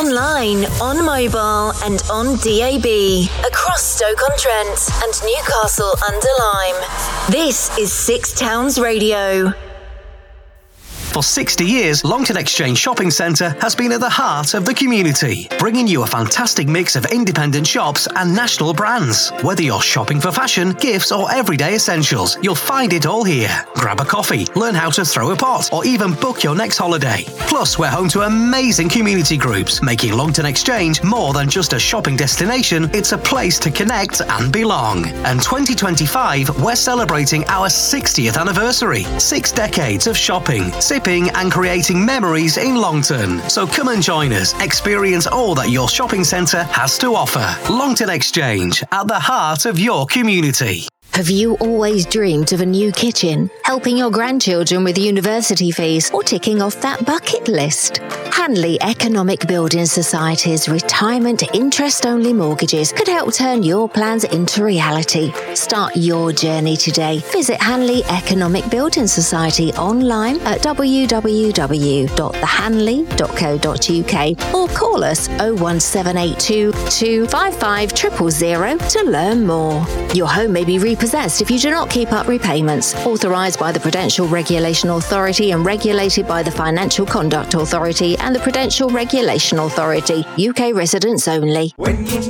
Online, on mobile and on DAB. Across Stoke-on-Trent and Newcastle-under-Lyme. This is Six Towns Radio. For 60 years, Longton Exchange Shopping Centre has been at the heart of the community, bringing you a fantastic mix of independent shops and national brands. Whether you're shopping for fashion, gifts or everyday essentials, you'll find it all here. Grab a coffee, learn how to throw a pot, or even book your next holiday. Plus, we're home to amazing community groups, making Longton Exchange more than just a shopping destination, it's a place to connect and belong. And 2025, we're celebrating our 60th anniversary. 6 decades of shopping, sipping and creating memories in Longton. So come and join us. Experience all that your shopping centre has to offer. Longton Exchange, at the heart of your community. Have you always dreamed of a new kitchen, helping your grandchildren with university fees, or ticking off that bucket list? Hanley Economic Building Society's retirement interest-only mortgages could help turn your plans into reality. Start your journey today. Visit Hanley Economic Building Society online at www.thehanley.co.uk or call us 01782 255 000 to learn more. Your home may be repossessed if you do not keep up repayments. Authorised by the Prudential Regulation Authority and regulated by the Financial Conduct Authority and the Prudential Regulation Authority. UK residents only. When you